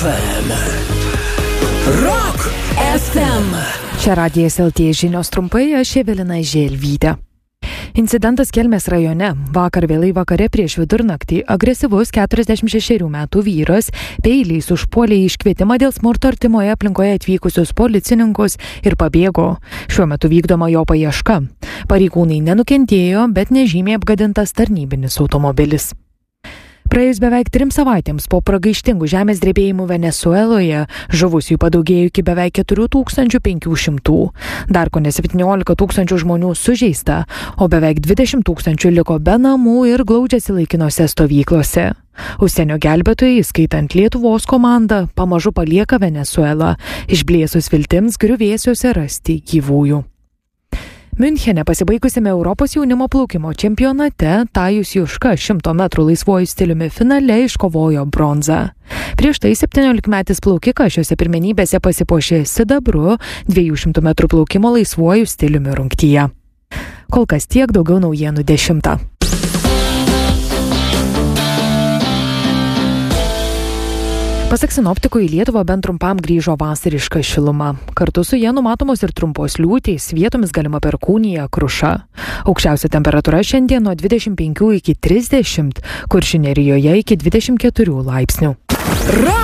FM. Rock FM. Čia Radijas LT žinios trumpai, aš Evelina Želvytė. Incidentas Kelmės rajone. Vakar vėlai vakare prieš vidurnaktį agresyvus 46 metų vyras peiliais užpuolė į iškvietimą dėl smurto artimoje aplinkoje atvykusius policininkus ir pabėgo. Šiuo metu vykdoma jo paieška. Pareigūnai nenukentėjo, bet nežymiai apgadintas tarnybinis automobilis. Praėjus beveik 3 savaitėms po pragaištingų žemės drebėjimų Venesueloje žuvusiųjų padaugėjo iki beveik 4500. Dar kone 17 tūkstančių žmonių sužeista, o beveik 20 tūkstančių liko be namų ir glaudžiasi laikinose stovyklose. Užsienio gelbėtojai, skaitant Lietuvos komandą, pamažu palieka Venesuelą, išblėsus viltims griuvėsiuose rasti gyvųjų. Miunchene pasibaigusiame Europos jaunimo plaukimo čempionate Tajus Juška 100 metrų laisvuoju stiliumi finale iškovojo bronzą. Prieš tai 17-metis plaukikas šiose pirmenybėse pasipuošė sidabru 200 metrų plaukimo laisvuoju stiliumi rungtyje. Kol kas tiek, daugiau naujienų 10. Pasak sinoptikų, į Lietuvą bent trumpam grįžo vasariška šiluma. Kartu su ja numatomos ir trumpos liūtys, vietomis galima perkūnija, kruša. Aukščiausia temperatūra šiandien nuo 25 iki 30, Kuršių Nerijoje iki 24 laipsnių.